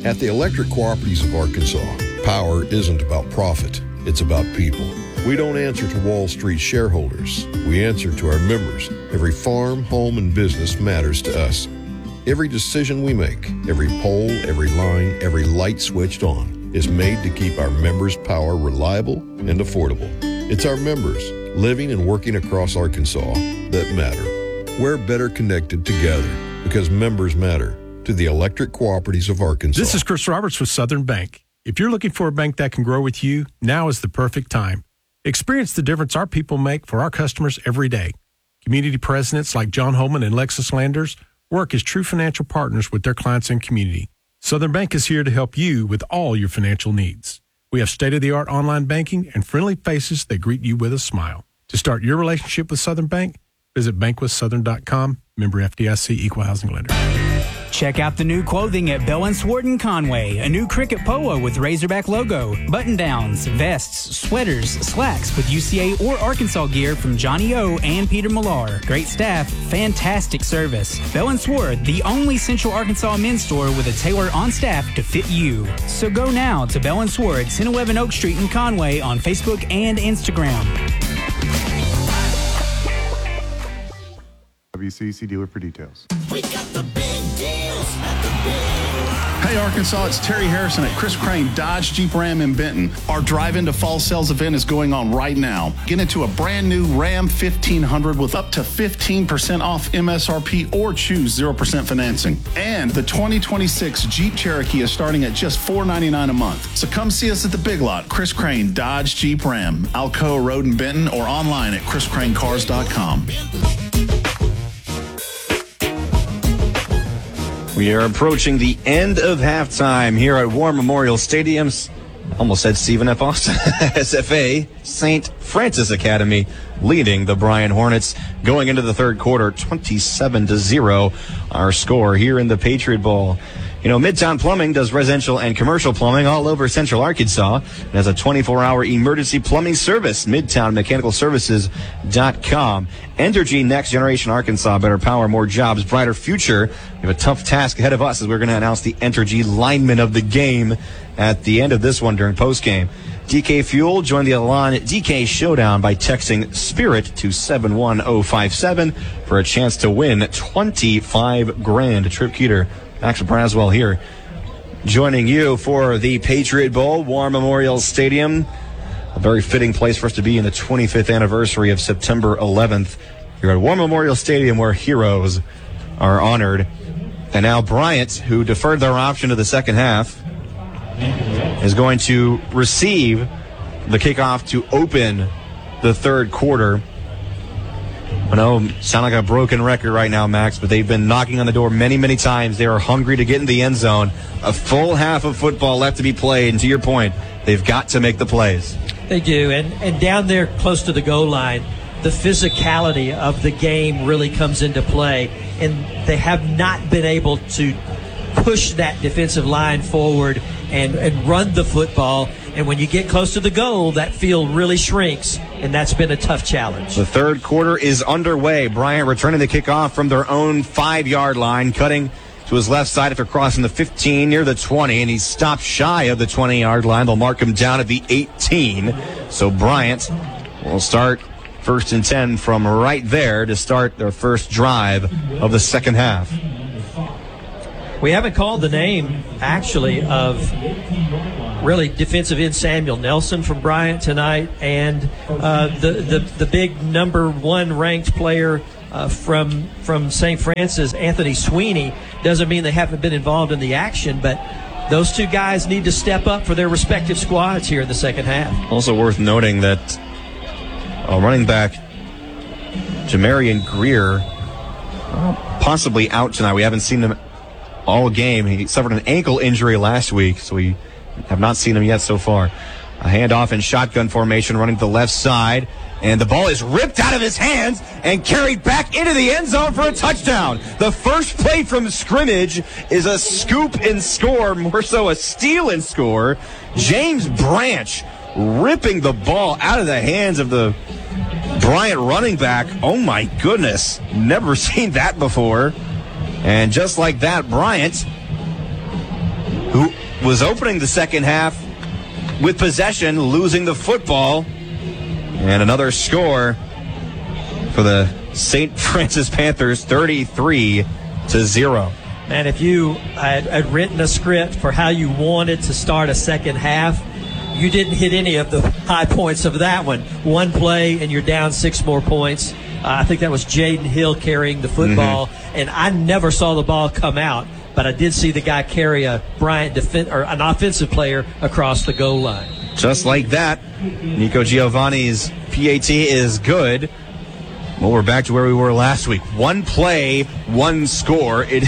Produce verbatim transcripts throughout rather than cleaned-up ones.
At the Electric Cooperatives of Arkansas, power isn't about profit, it's about people. We don't answer to Wall Street shareholders. We answer to our members. Every farm, home, and business matters to us. Every decision we make, every pole, every line, every light switched on is made to keep our members' power reliable and affordable. It's our members, living and working across Arkansas, that matter. We're better connected together because members matter. To the Electric Cooperatives of Arkansas. This is Chris Roberts with Southern Bank. If you're looking for a bank that can grow with you, now is the perfect time. Experience the difference our people make for our customers every day. Community presidents like John Holman and Lexus Landers work as true financial partners with their clients and community. Southern Bank is here to help you with all your financial needs. We have state-of-the-art online banking and friendly faces that greet you with a smile. To start your relationship with Southern Bank, visit bank with southern dot com, member F D I C, equal housing lender. Check out the new clothing at Bell and Sword in Conway. A new cricket polo with Razorback logo, button-downs, vests, sweaters, slacks with U C A or Arkansas gear from Johnny O and Peter Millar. Great staff, fantastic service. Bell and Sword, the only Central Arkansas men's store with a tailor on staff to fit you. So go now to Bell and Sword, ten eleven Oak Street in Conway on Facebook and Instagram. W C C dealer for details. We got the big deals at the big. Hey Arkansas, it's Terry Harrison at Chris Crane Dodge Jeep Ram in Benton. Our drive into fall sales event is going on right now. Get into a brand new Ram fifteen hundred with up to fifteen percent off M S R P or choose zero percent financing. And the twenty twenty-six Jeep Cherokee is starting at just four ninety-nine a month. So come see us at the Big Lot, Chris Crane Dodge Jeep Ram, Alcoa Road in Benton, or online at chris crane cars dot com. We are approaching the end of halftime here at War Memorial Stadium. Almost said Stephen F. Austin. S F A, Saint Francis Academy, leading the Bryan Hornets going into the third quarter, twenty-seven to zero. Our score here in the Patriot Bowl. You know, Midtown Plumbing does residential and commercial plumbing all over Central Arkansas and has a twenty-four hour emergency plumbing service. midtown mechanical services dot com. Entergy Next Generation Arkansas. Better power, more jobs, brighter future. We have a tough task ahead of us as we're going to announce the Entergy lineman of the game at the end of this one during postgame. D K Fuel, join the Elan D K Showdown by texting SPIRIT to seven one zero five seven for a chance to win twenty-five grand. Trip Keeter, Max Braswell here, joining you for the Patriot Bowl, War Memorial Stadium. A very fitting place for us to be in the twenty-fifth anniversary of September eleventh. Here at War Memorial Stadium, where heroes are honored. And now Bryant, who deferred their option to the second half, is going to receive the kickoff to open the third quarter. I know, sound like a broken record right now, Max, but they've been knocking on the door many, many times. They are hungry to get in the end zone. A full half of football left to be played, and to your point, they've got to make the plays. They do, and, and down there close to the goal line, the physicality of the game really comes into play, and they have not been able to push that defensive line forward and, and run the football. And when you get close to the goal, that field really shrinks, and that's been a tough challenge. The third quarter is underway. Bryant returning the kickoff from their own five-yard line, cutting to his left side after crossing the fifteen near the twenty, and he's stopped shy of the twenty-yard line. They'll mark him down at the eighteen. So Bryant will start first and ten from right there to start their first drive of the second half. We haven't called the name, actually, of really defensive end Samuel Nelson from Bryant tonight, and uh, the, the the big number one ranked player uh, from from Saint Francis, Anthony Sweeney. Doesn't mean they haven't been involved in the action, but those two guys need to step up for their respective squads here in the second half. Also worth noting that uh, running back Jamarian Greer uh, possibly out tonight. We haven't seen him all game. He suffered an ankle injury last week, so we have not seen him yet so far. A handoff in shotgun formation, running to the left side, and the ball is ripped out of his hands and carried back into the end zone for a touchdown. The first play from scrimmage is a scoop and score, more so a steal and score. James Branch ripping the ball out of the hands of the Bryant running back. Oh my goodness, never seen that before. And just like that, Bryant who was opening the second half with possession, losing the football. And another score for the Saint Francis Panthers, thirty-three to zero. And if you had, had written a script for how you wanted to start a second half, you didn't hit any of the high points of that one. One play and you're down six more points. Uh, I think that was Jaden Hill carrying the football, mm-hmm. and I never saw the ball come out, but I did see the guy carry a Bryant defen- or an offensive player across the goal line. Just like that, Nico Giovanni's P A T is good. Well, we're back to where we were last week. One play, one score. It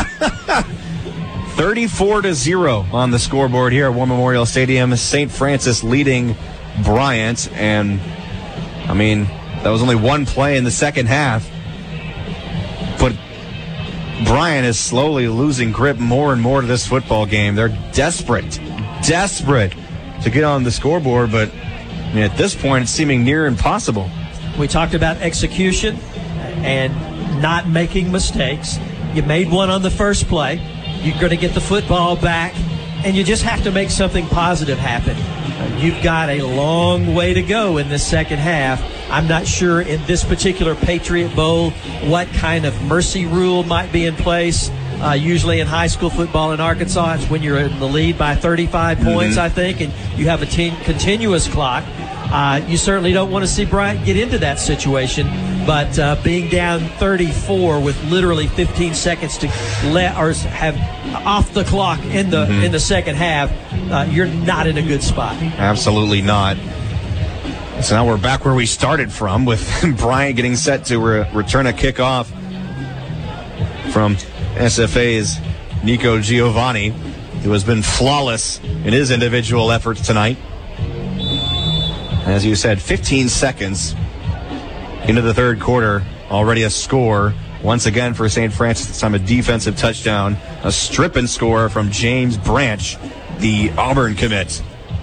thirty-four to zero on the scoreboard here at War Memorial Stadium. Saint Francis leading Bryant, and I mean, that was only one play in the second half. But Bryant is slowly losing grip more and more to this football game. They're desperate, desperate to get on the scoreboard, but I mean, at this point, it's seeming near impossible. We talked about execution and not making mistakes. You made one on the first play. You're going to get the football back, and you just have to make something positive happen. You've got a long way to go in this second half. I'm not sure in this particular Patriot Bowl what kind of mercy rule might be in place. Uh, usually in high school football in Arkansas, it's when you're in the lead by thirty-five mm-hmm. points, I think, and you have a te- continuous clock. Uh, you certainly don't want to see Bryant get into that situation, but uh, being down thirty-four with literally fifteen seconds to let or have off the clock in the mm-hmm. in the second half, uh, you're not in a good spot. Absolutely not. So now we're back where we started from, with Bryant getting set to re- return a kickoff from S F A's Nico Giovanni, who has been flawless in his individual efforts tonight. As you said, fifteen seconds into the third quarter, already a score. Once again for Saint Francis, this time a defensive touchdown. A strip and score from James Branch, the Auburn commit.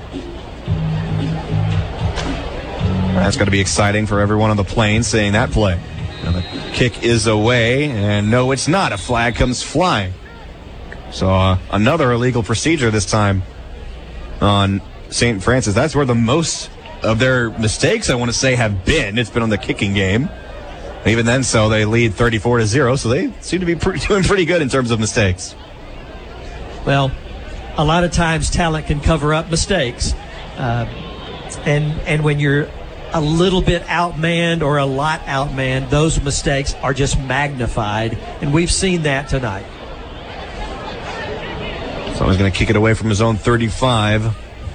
That's going to be exciting for everyone on the plane seeing that play. Now the kick is away, and no, it's not. A flag comes flying. So uh, another illegal procedure this time on Saint Francis. That's where the most of their mistakes, I want to say, have been. It's been on the kicking game. Even then, so they lead thirty-four to zero, so they seem to be pretty, doing pretty good in terms of mistakes. Well, a lot of times talent can cover up mistakes. Uh, and and when you're a little bit outmanned or a lot outmanned, those mistakes are just magnified, and we've seen that tonight. So he's going to kick it away from his own thirty-five.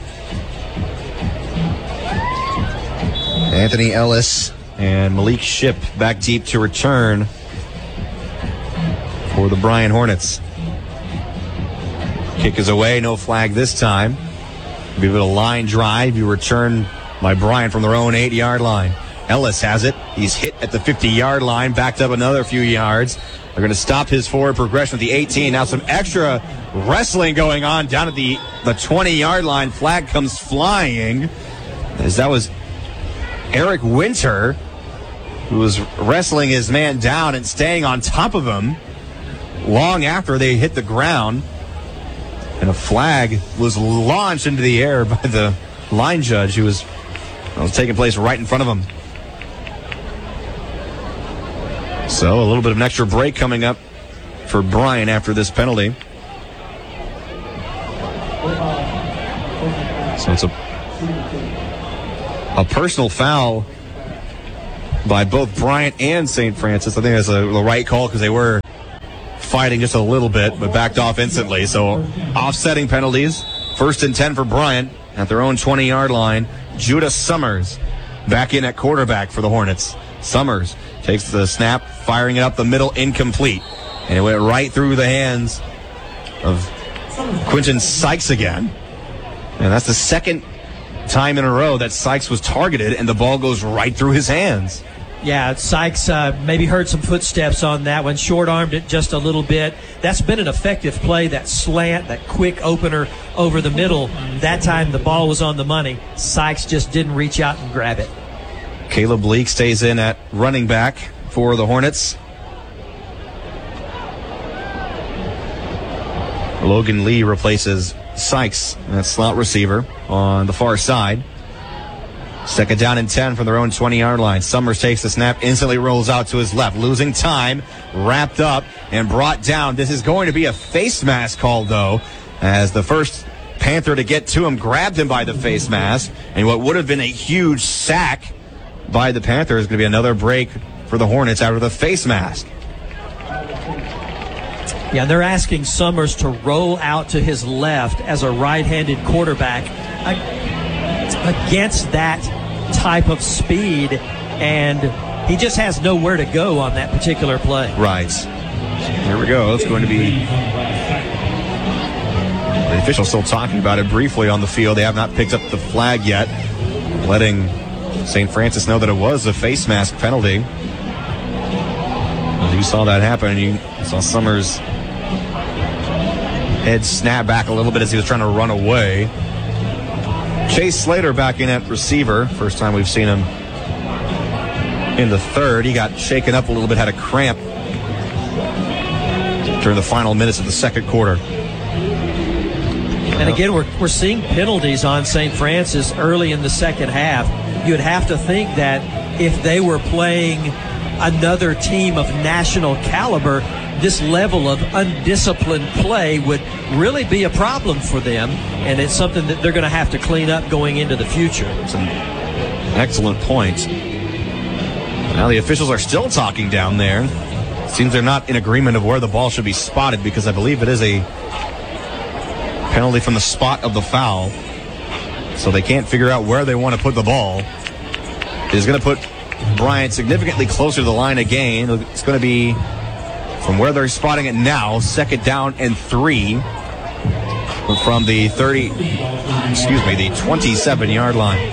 Anthony Ellis and Malik Shipp back deep to return for the Bryant Hornets. Kick is away, no flag this time. Be a line drive. You return by Bryant from their own eight-yard line. Ellis has it. He's hit at the fifty-yard line, backed up another few yards. They're going to stop his forward progression at the eighteen. Now some extra wrestling going on down at the, the twenty-yard line. Flag comes flying, as that was Eric Winter, who was wrestling his man down and staying on top of him long after they hit the ground. And a flag was launched into the air by the line judge, who was, was taking place right in front of him. So a little bit of an extra break coming up for Bryant after this penalty. So it's a a personal foul by both Bryant and Saint Francis. I think that's a, the right call because they were fighting just a little bit, but backed off instantly. So offsetting penalties. First and ten for Bryant at their own twenty-yard line. Judah Summers back in at quarterback for the Hornets. Summers takes the snap, firing it up the middle, incomplete. And it went right through the hands of Quinton Sykes again. And that's the second time in a row that Sykes was targeted, and the ball goes right through his hands. Yeah, Sykes uh, maybe heard some footsteps on that one, short-armed it just a little bit. That's been an effective play, that slant, that quick opener over the middle. That time the ball was on the money. Sykes just didn't reach out and grab it. Caleb Leak stays in at running back for the Hornets. Logan Lee replaces Sykes, that slot receiver on the far side. Second down and ten from their own twenty-yard line. Summers takes the snap, instantly rolls out to his left, losing time, wrapped up, and brought down. This is going to be a face mask call, though, as the first Panther to get to him grabbed him by the face mask, and what would have been a huge sack by the Panther is going to be another break for the Hornets after the face mask. Yeah, they're asking Summers to roll out to his left as a right-handed quarterback against that type of speed, and he just has nowhere to go on that particular play. Right. Here we go. It's going to be... The officials still talking about it briefly on the field. They have not picked up the flag yet, letting Saint Francis know that it was a face mask penalty. As you saw that happen, you saw Summers' head snap back a little bit as he was trying to run away. Chase Slater back in at receiver. First time we've seen him in the third. He got shaken up a little bit, had a cramp during the final minutes of the second quarter. And again, we're, we're seeing penalties on Saint Francis early in the second half. You'd have to think that if they were playing another team of national caliber, this level of undisciplined play would really be a problem for them, and it's something that they're going to have to clean up going into the future. It's an excellent point. Now the officials are still talking down there. It seems they're not in agreement of where the ball should be spotted, because I believe it is a penalty from the spot of the foul. So they can't figure out where they want to put the ball. It is going to put Bryant significantly closer to the line again. It's going to be from where they're spotting it now, second down and three from the thirty, excuse me, the twenty-seven-yard line.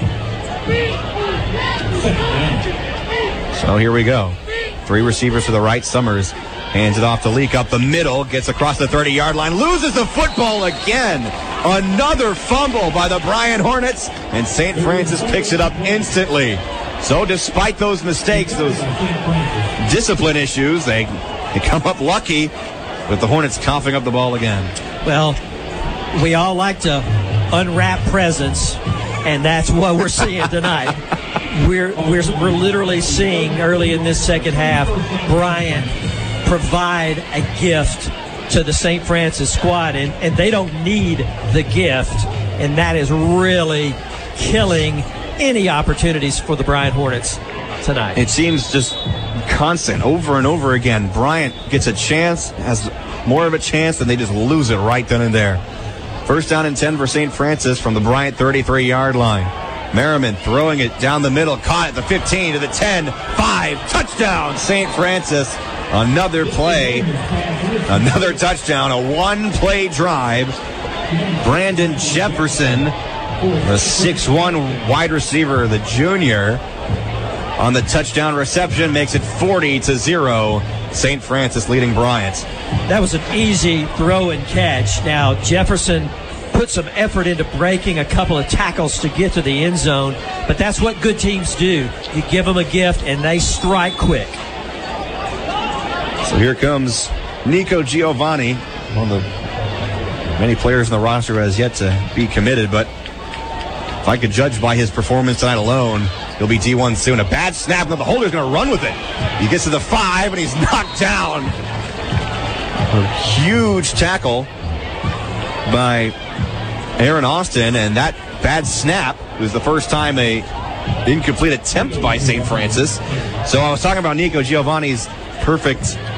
So here we go. Three receivers to the right. Summers hands it off to Leak up the middle, gets across the thirty-yard line, loses the football again. Another fumble by the Bryant Hornets, and Saint Francis picks it up instantly. So despite those mistakes, those discipline issues, they, they come up lucky with the Hornets coughing up the ball again. Well, we all like to unwrap presents, and that's what we're seeing tonight. We're, we're, we're literally seeing early in this second half, Bryant provide a gift to the Saint Francis squad, and, and they don't need the gift, and that is really killing any opportunities for the Bryant Hornets tonight. It seems just constant, over and over again. Bryant gets a chance, has more of a chance, and they just lose it right then and there. First down and ten for Saint Francis from the Bryant thirty-three-yard line. Merriman throwing it down the middle, caught at the fifteen to the ten, five, touchdown, Saint Francis. Another play, another touchdown, a one-play drive. Brandon Jefferson, the six one wide receiver, the junior, on the touchdown reception, makes it forty to zero. Saint Francis leading Bryant. That was an easy throw and catch. Now, Jefferson put some effort into breaking a couple of tackles to get to the end zone, but that's what good teams do. You give them a gift, and they strike quick. So here comes Nico Giovanni, one of the many players in the roster who has yet to be committed, but if I could judge by his performance tonight alone, he'll be D one soon. A bad snap, and the holder's going to run with it. He gets to the five, and he's knocked down. A huge tackle by Aaron Austin, and that bad snap was the first time a incomplete attempt by Saint Francis. So I was talking about Nico Giovanni's perfect